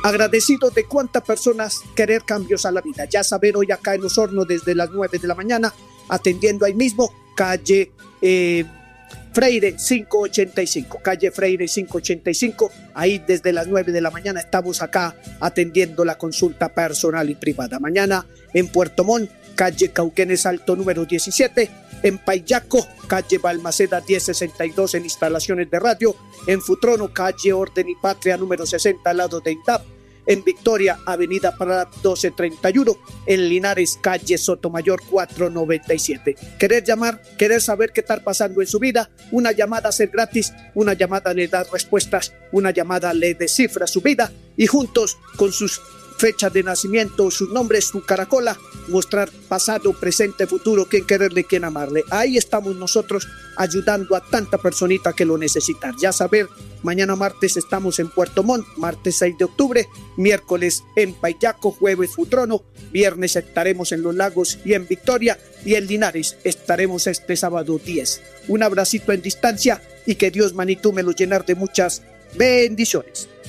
Agradecido de cuántas personas querer cambios a la vida. Ya saber, hoy acá en Osorno desde las 9 de la mañana, atendiendo ahí mismo, calle Freire 585, calle Freire 585, ahí desde las 9 de la mañana estamos acá atendiendo la consulta personal y privada. Mañana en Puerto Montt, calle Cauquenes Alto número 17, en Payaco, calle Balmaceda 1062 en instalaciones de radio, en Futrono, calle Orden y Patria número 60 al lado de INDAP, en Victoria, avenida Parada 1231, en Linares, calle Sotomayor 497. Querer llamar, querer saber qué está pasando en su vida, una llamada a ser gratis, una llamada le da respuestas, una llamada le descifra su vida y juntos con sus fechas de nacimiento, sus nombres, su caracola, mostrar pasado, presente, futuro, quién quererle, quién amarle. Ahí estamos nosotros ayudando a tanta personita que lo necesita. Ya saber, mañana martes estamos en Puerto Montt, martes 6 de octubre, miércoles en Payaco, jueves Futrono, viernes estaremos en Los Lagos y en Victoria, y en Linares estaremos este sábado 10. Un abracito en distancia y que Dios, manito, me lo llenar de muchas bendiciones.